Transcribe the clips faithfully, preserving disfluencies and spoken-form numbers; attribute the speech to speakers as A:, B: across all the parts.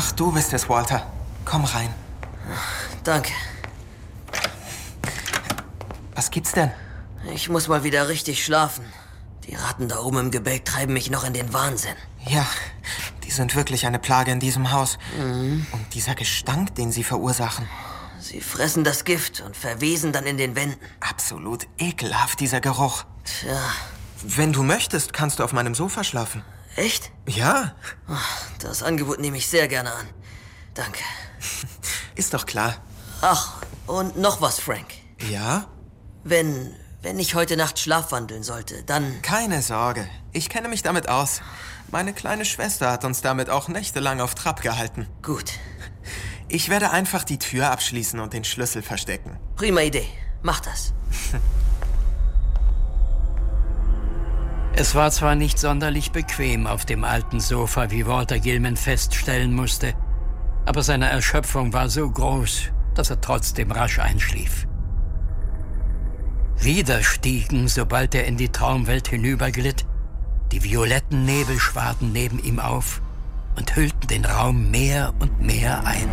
A: Ach, du bist es, Walter. Komm rein.
B: Danke.
A: Was gibt's denn?
B: Ich muss mal wieder richtig schlafen. Die Ratten da oben im Gebälk treiben mich noch in den Wahnsinn.
A: Ja, die sind wirklich eine Plage in diesem Haus.
B: Mhm.
A: Und dieser Gestank, den sie verursachen.
B: Sie fressen das Gift und verwesen dann in den Wänden.
A: Absolut ekelhaft, dieser Geruch.
B: Tja.
A: Wenn du möchtest, kannst du auf meinem Sofa schlafen.
B: Echt?
A: Ja.
B: Das Angebot nehme ich sehr gerne an. Danke.
A: Ist doch klar.
B: Ach, und noch was, Frank.
A: Ja?
B: Wenn, wenn ich heute Nacht schlafwandeln sollte, dann...
A: Keine Sorge. Ich kenne mich damit aus. Meine kleine Schwester hat uns damit auch nächtelang auf Trab gehalten.
B: Gut.
A: Ich werde einfach die Tür abschließen und den Schlüssel verstecken.
B: Prima Idee. Mach das.
C: Es war zwar nicht sonderlich bequem auf dem alten Sofa, wie Walter Gilman feststellen musste, aber seine Erschöpfung war so groß, dass er trotzdem rasch einschlief. Wieder stiegen, sobald er in die Traumwelt hinüberglitt, die violetten Nebelschwaden neben ihm auf und hüllten den Raum mehr und mehr ein.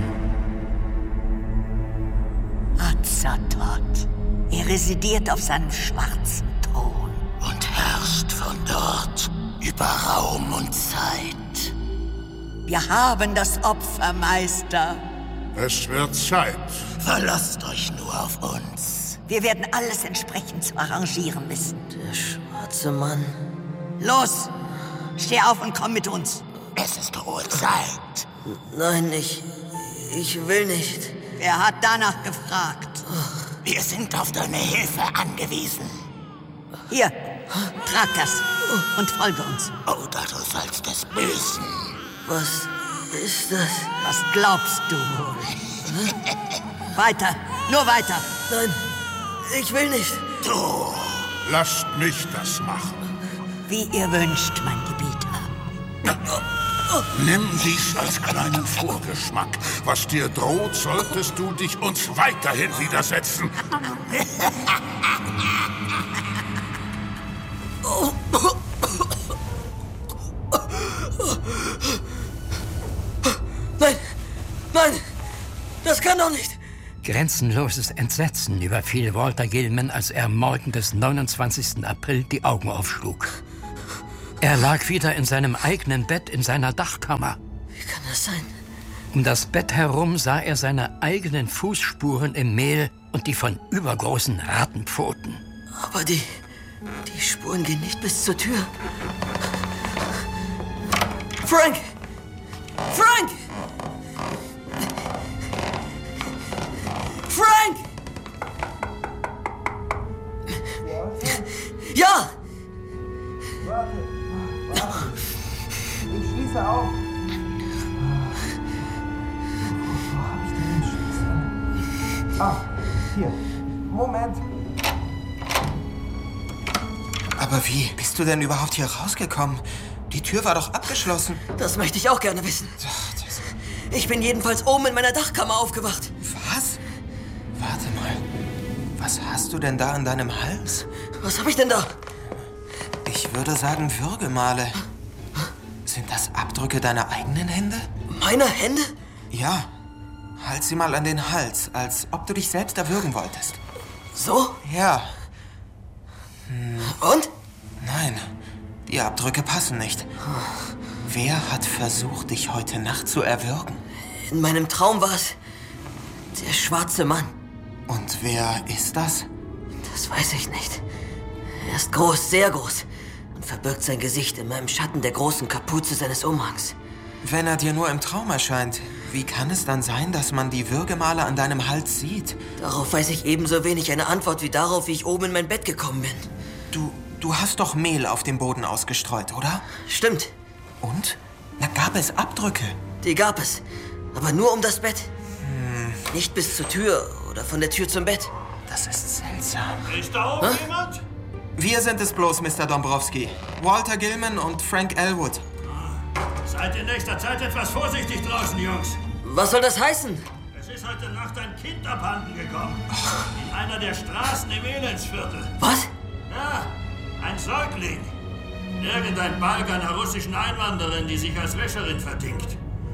D: Azathoth. Er residiert auf seinem schwarzen Thron
E: und herrscht von dort über Raum und Zeit.
D: Wir haben das Opfer, Meister.
F: Es wird Zeit.
E: Verlasst euch nur auf uns.
D: Wir werden alles entsprechend zu arrangieren wissen.
B: Der schwarze Mann.
D: Los, steh auf und komm mit uns.
E: Es ist hohe Zeit.
B: Nein, ich... ich will nicht.
D: Wer hat danach gefragt?
E: Wir sind auf deine Hilfe angewiesen.
D: Hier, trag das und folge uns.
E: Oder du sollst es büßen.
B: Was ist das?
D: Was glaubst du wohl? Weiter, nur weiter.
B: Nein, ich will nicht.
E: Du.
F: Lasst mich das machen.
D: Wie ihr wünscht, mein Gebieter.
F: Nimm dies als kleinen Vorgeschmack. Was dir droht, solltest du dich uns weiterhin widersetzen.
B: Nein, nein, das kann doch nicht.
C: Grenzenloses Entsetzen überfiel Walter Gilman, als er am Morgen des neunundzwanzigsten April die Augen aufschlug. Er lag wieder in seinem eigenen Bett in seiner Dachkammer.
B: Wie kann das sein?
C: Um das Bett herum sah er seine eigenen Fußspuren im Mehl und die von übergroßen Rattenpfoten.
B: Aber die, die Spuren gehen nicht bis zur Tür. Frank! Frank! Frank! Ja!
A: Warte, warte. Ich schließe auf. Wo hab ich denn den Schlüssel? Ah, hier. Moment. Aber wie bist du denn überhaupt hier rausgekommen? Die Tür war doch abgeschlossen.
B: Das möchte ich auch gerne wissen. Ich bin jedenfalls oben in meiner Dachkammer aufgewacht.
A: Was? Warte mal. Was hast du denn da an deinem Hals?
B: Was habe ich denn da?
A: Ich würde sagen Würgemale. Sind das Abdrücke deiner eigenen Hände?
B: Meine Hände?
A: Ja. Halt sie mal an den Hals, als ob du dich selbst erwürgen wolltest.
B: So?
A: Ja. Hm.
B: Und?
A: Nein, die Abdrücke passen nicht. Wer hat versucht, dich heute Nacht zu erwürgen?
B: In meinem Traum war es der schwarze Mann.
A: Und wer ist das?
B: Das weiß ich nicht. Er ist groß, sehr groß und verbirgt sein Gesicht in meinem Schatten der großen Kapuze seines Umhangs.
A: Wenn er dir nur im Traum erscheint, wie kann es dann sein, dass man die Würgemale an deinem Hals sieht?
B: Darauf weiß ich ebenso wenig eine Antwort wie darauf, wie ich oben in mein Bett gekommen bin.
A: Du, du hast doch Mehl auf dem Boden ausgestreut, oder?
B: Stimmt.
A: Und? Na, gab es Abdrücke?
B: Die gab es, aber nur um das Bett.
A: Hm.
B: Nicht bis zur Tür oder von der Tür zum Bett.
A: Das ist seltsam.
G: Ist da oben Hä? jemand?
A: Wir sind es bloß, Mister Dombrowski. Walter Gilman und Frank Elwood.
G: Seid in nächster Zeit etwas vorsichtig draußen, Jungs.
B: Was soll das heißen?
G: Es ist heute Nacht ein Kind abhanden gekommen. In einer der Straßen im Elendsviertel.
B: Was?
G: Ja, ein Säugling. Irgendein Balk einer russischen Einwanderin, die sich als Wäscherin verdingt.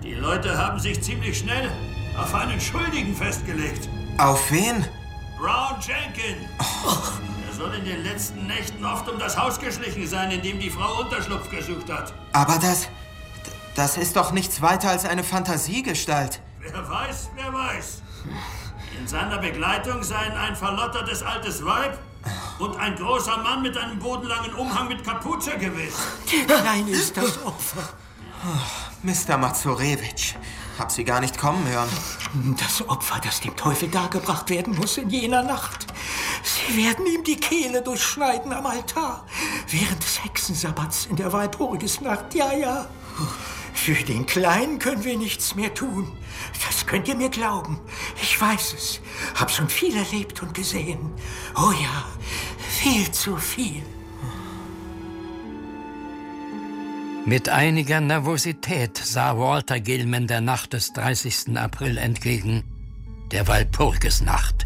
G: Die Leute haben sich ziemlich schnell auf einen Schuldigen festgelegt.
A: Auf wen?
G: Brown Jenkins. Oh. Er soll in den letzten Nächten oft um das Haus geschlichen sein, in dem die Frau Unterschlupf gesucht hat.
A: Aber das... das ist doch nichts weiter als eine Fantasiegestalt.
G: Wer weiß, wer weiß. In seiner Begleitung seien ein verlottertes altes Weib und ein großer Mann mit einem bodenlangen Umhang mit Kapuze gewesen.
D: Klein ist das Opfer.
A: Oh, Mister Mazurewitsch, hab Sie gar nicht kommen hören.
D: Das Opfer, das dem Teufel dargebracht werden muss in jener Nacht. Sie werden ihm die Kehle durchschneiden am Altar. Während des Hexensabbats in der Walpurgisnacht, ja, ja. Für den Kleinen können wir nichts mehr tun. Das könnt ihr mir glauben. Ich weiß es. Hab schon viel erlebt und gesehen. Oh ja, viel zu viel.
C: Mit einiger Nervosität sah Walter Gilman der Nacht des dreißigsten April entgegen, der Walpurgisnacht.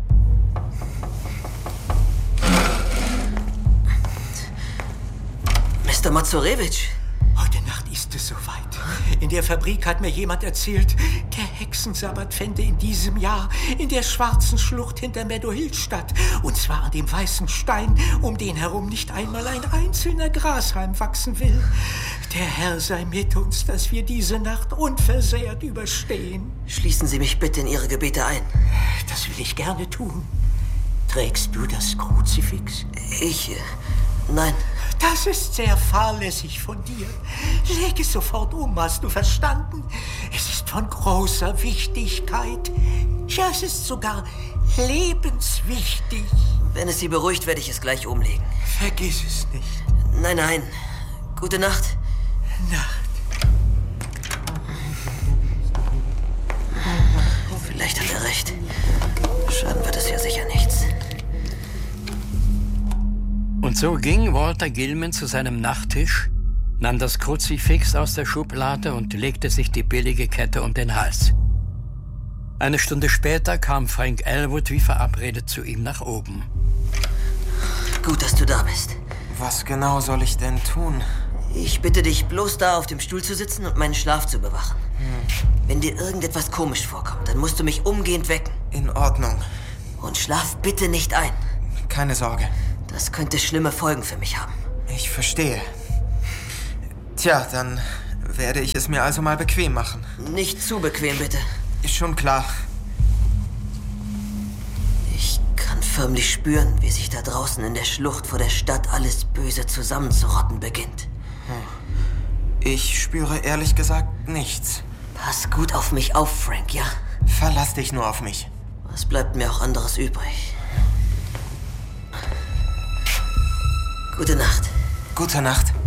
B: Mister Mazurewitsch.
D: Heute Nacht ist es soweit. In der Fabrik hat mir jemand erzählt, der Hexensabbat fände in diesem Jahr in der schwarzen Schlucht hinter Meadow Hill statt. Und zwar an dem weißen Stein, um den herum nicht einmal ein einzelner Grashalm wachsen will. Der Herr sei mit uns, dass wir diese Nacht unversehrt überstehen.
B: Schließen Sie mich bitte in Ihre Gebete ein.
D: Das will ich gerne tun. Trägst du das Kruzifix?
B: Ich... Äh, nein.
D: Das ist sehr fahrlässig von dir. Leg es sofort um, hast du verstanden? Es ist von großer Wichtigkeit. Ja, es ist sogar lebenswichtig.
B: Wenn es Sie beruhigt, werde ich es gleich umlegen.
D: Vergiss es nicht.
B: Nein, nein. Gute Nacht.
D: Nacht.
B: Vielleicht hat er recht. Schaden wird es ja sicher nichts.
C: Und so ging Walter Gilman zu seinem Nachttisch, nahm das Kruzifix aus der Schublade und legte sich die billige Kette um den Hals. Eine Stunde später kam Frank Elwood wie verabredet zu ihm nach oben.
B: Gut, dass du da bist.
A: Was genau soll ich denn tun?
B: Ich bitte dich, bloß da auf dem Stuhl zu sitzen und meinen Schlaf zu bewachen. Hm. Wenn dir irgendetwas komisch vorkommt, dann musst du mich umgehend wecken.
A: In Ordnung.
B: Und schlaf bitte nicht ein.
A: Keine Sorge.
B: Das könnte schlimme Folgen für mich haben.
A: Ich verstehe. Tja, dann werde ich es mir also mal bequem machen.
B: Nicht zu bequem, bitte.
A: Ist schon klar.
B: Ich kann förmlich spüren, wie sich da draußen in der Schlucht vor der Stadt alles Böse zusammenzurotten beginnt.
A: Ich spüre ehrlich gesagt nichts.
B: Pass gut auf mich auf, Frank, ja?
A: Verlass dich nur auf mich.
B: Was bleibt mir auch anderes übrig? Gute Nacht.
A: Gute Nacht.